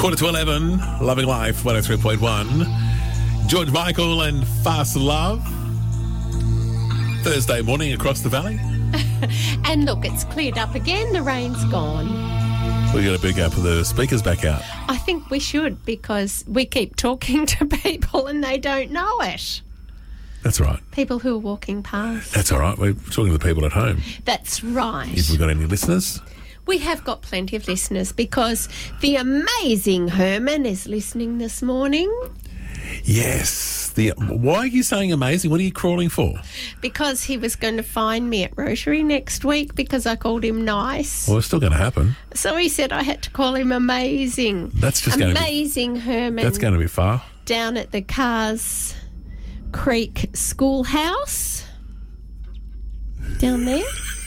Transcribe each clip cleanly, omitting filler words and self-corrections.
11, Loving Life, 103.1. George Michael and Fast Love. Thursday morning across the valley. And look, it's cleared up again. The rain's gone. We're going to put the speakers back out. I think we should, because we keep talking to people and they don't know it. That's right. People who are walking past. That's all right. We're talking to the people at home. That's right. If we've got any listeners. We have got plenty of listeners because the amazing Herman is listening this morning. Yes. Why are you saying amazing? What are you crawling for? Because he was going to find me at Rotary next week because I called him nice. Well, it's still going to happen. So he said I had to call him amazing. That's just going to be... Amazing Herman. That's going to be far. Down at the Cars Creek Schoolhouse. Down there.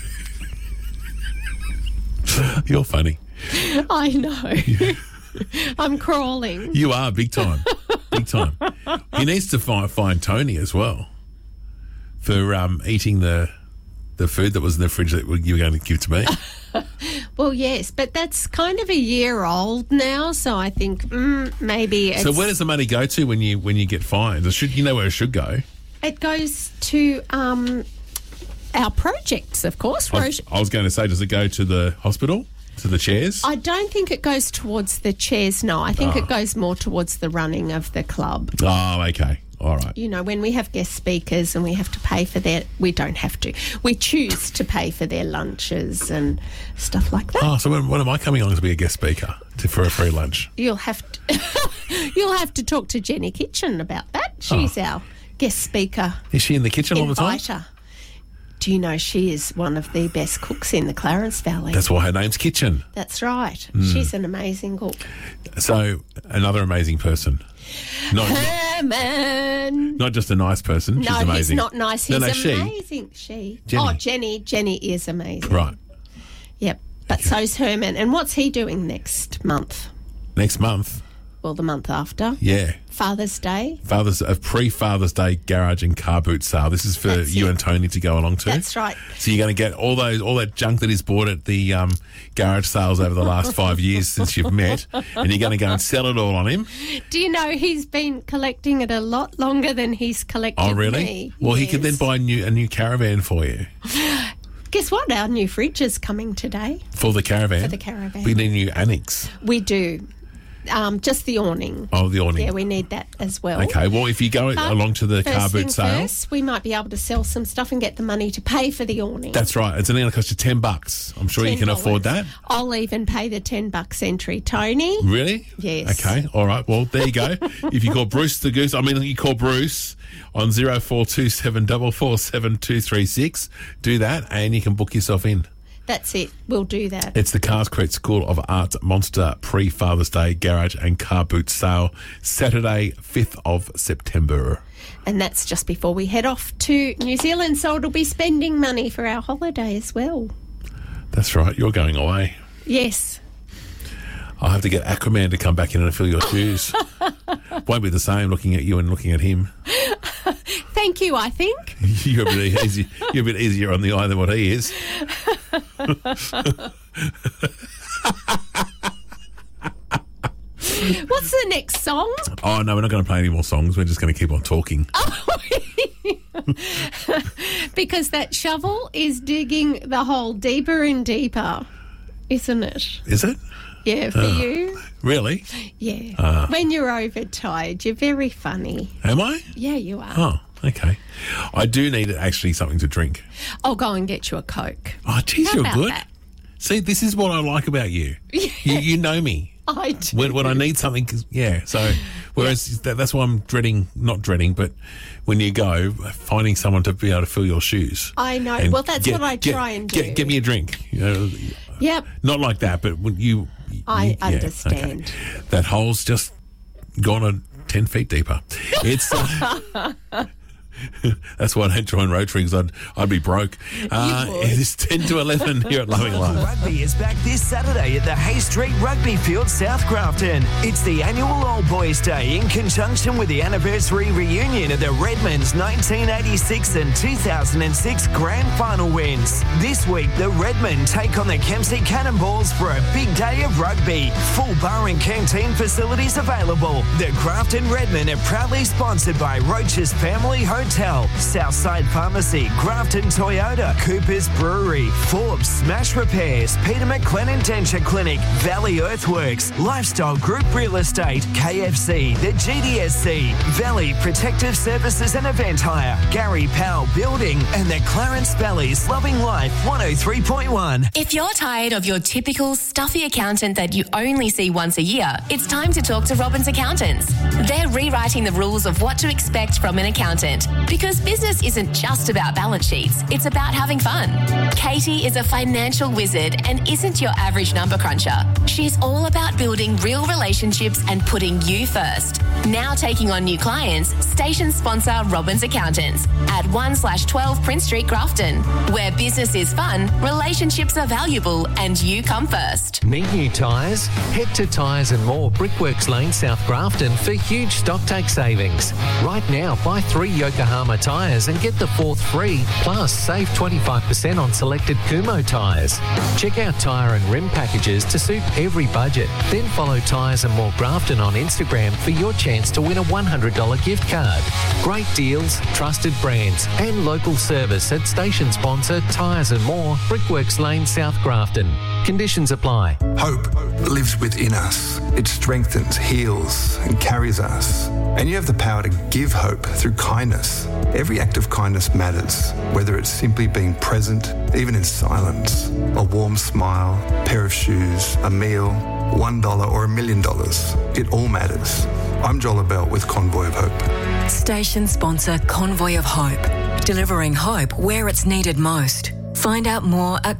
You're funny. I know. I'm crawling. You are, big time. Big time. He needs to find Tony as well for eating the food that was in the fridge that you were going to give to me. Well, yes, but that's kind of a year old now, so I think maybe it's... So where does the money go to when you get fined? You know where it should go? It goes to our projects, of course. I was going to say, does it go to the hospital? To the chairs? I don't think it goes towards the chairs, no. I think it goes more towards the running of the club. Oh, okay. All right. You know, when we have guest speakers and we have to pay for their... We don't have to. We choose to pay for their lunches and stuff like that. Oh, so when am I coming on to be a guest speaker for a free lunch? You'll have to talk to Jenny Kitchen about that. She's our guest speaker. Is she in the kitchen all the time? Inviter. Do you know she is one of the best cooks in the Clarence Valley? That's why her name's Kitchen. That's right. She's an amazing cook. So, another amazing person. Herman! Not just a nice person. She's amazing. No, he's not nice. He's amazing. Jenny. Oh, Jenny. Jenny is amazing. Right. Yep. But so's Herman. And what's he doing next month? Next month? Well, the month after. Yeah. Father's Day. A pre-Father's Day garage and car boot sale. This is for you and Tony to go along to. That's right. So you're going to get all that junk that he's bought at the garage sales over the last 5 years since you've met, and you're going to go and sell it all on him. Do you know he's been collecting it a lot longer than he's collected me? Oh, really? Well, yes. He could then buy a new caravan for you. Guess what? Our new fridge is coming today. For the caravan? For the caravan. We need a new annex. We do. Just the awning. Oh, the awning. Yeah, we need that as well. Okay, well, if you go along to the car boot sale... First, we might be able to sell some stuff and get the money to pay for the awning. That's right. It's only going to cost you $10. I'm sure you can afford that. I'll even pay the $10 entry, Tony. Really? Yes. Okay, all right. Well, there you go. If you call Bruce the Goose... you call Bruce on 0427 447 236. Do that and you can book yourself in. That's it. We'll do that. It's the Cars Creek School of Art Monster pre-Father's Day Garage and Car Boot Sale, Saturday, 5th of September. And that's just before we head off to New Zealand, so it'll be spending money for our holiday as well. That's right. You're going away. Yes. I'll have to get Aquaman to come back in and fill your shoes. Won't be the same looking at you and looking at him. Thank you, I think. You're a bit easier on the eye than what he is. What's the next song? Oh, no, we're not going to play any more songs. We're just going to keep on talking. Because that shovel is digging the hole deeper and deeper, isn't it? Is it? Yeah, for you. Really? Yeah. When you're overtired, you're very funny. Am I? Yeah, you are. Oh, okay. I do need actually something to drink. I'll go and get you a Coke. Oh, geez, you're good. That? See, this is what I like about you. Yeah. You know me. I do. When I need something, yeah. So, whereas that's why I'm not dreading, but when you go, finding someone to be able to fill your shoes. I know. Well, that's what I try and do. Get me a drink. Yep. Not like that, but when you... I understand. Okay. That hole's just gone 10 feet deeper. It's That's why I don't join Rotary, because I'd be broke. It is 10 to 11 here at Loving Life. Rugby is back this Saturday at the Hay Street Rugby Field, South Grafton. It's the annual Old Boys Day in conjunction with the anniversary reunion of the Redmen's 1986 and 2006 Grand Final wins. This week, the Redmen take on the Kempsey Cannonballs for a big day of rugby. Full bar and canteen facilities available. The Grafton Redmen are proudly sponsored by Roach's Family Hotel, Southside Pharmacy, Grafton Toyota, Cooper's Brewery, Forbes Smash Repairs, Peter McLennan Denture Clinic, Valley Earthworks, Lifestyle Group Real Estate, KFC, the GDSC, Valley Protective Services and Event Hire, Gary Powell Building, and the Clarence Valley's Loving Life 103.1. If you're tired of your typical stuffy accountant that you only see once a year, it's time to talk to Robbins Accountants. They're rewriting the rules of what to expect from an accountant, because business isn't just about balance sheets, it's about having fun. Katie is a financial wizard and isn't your average number cruncher. She's all about building real relationships and putting you first. Now taking on new clients, station sponsor Robbins Accountants at 1/12 Prince Street, Grafton, where business is fun, relationships are valuable, and you come first. Need new tyres? Head to Tyres and More, Brickworks Lane, South Grafton for huge stock take savings. Right now, buy 3 Yokohama tyres and get the 4th free, plus save 25% on selected Kumho tyres. Check out tyre and rim packages to suit every budget. Then follow Tyres and More Grafton on Instagram for your chance to win a $100 gift card. Great deals, trusted brands, and local service at station sponsor Tyres and More, Brickworks Lane, South Grafton. Conditions apply. Hope lives within us. It strengthens, heals, and carries us. And you have the power to give hope through kindness. Every act of kindness matters, whether it's simply being present, even in silence, a warm smile, a pair of shoes, a meal, $1 or $1 million. It all matters. I'm Joel Bell with Convoy of Hope. Station sponsor Convoy of Hope, delivering hope where it's needed most. Find out more at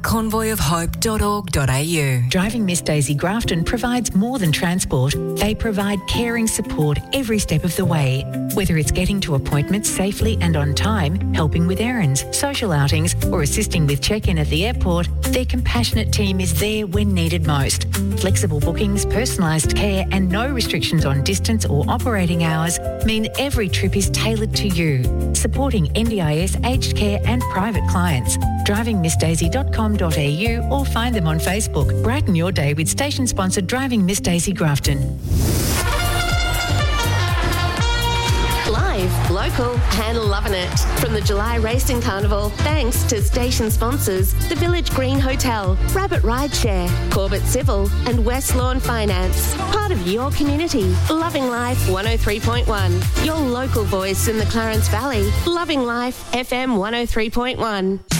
convoyofhope.org.au. Driving Miss Daisy Grafton provides more than transport. They provide caring support every step of the way. Whether it's getting to appointments safely and on time, helping with errands, social outings, or assisting with check-in at the airport, their compassionate team is there when needed most. Flexible bookings, personalised care, and no restrictions on distance or operating hours mean every trip is tailored to you. Supporting NDIS, aged care, and private clients. DrivingMissDaisy.com.au or find them on Facebook. Brighten your day with station-sponsored Driving Miss Daisy Grafton. Live, local, and loving it. From the July Racing Carnival, thanks to station sponsors, the Village Green Hotel, Rabbit Rideshare, Corbett Civil, and West Lawn Finance. Part of your community. Loving Life 103.1. Your local voice in the Clarence Valley. Loving Life FM 103.1.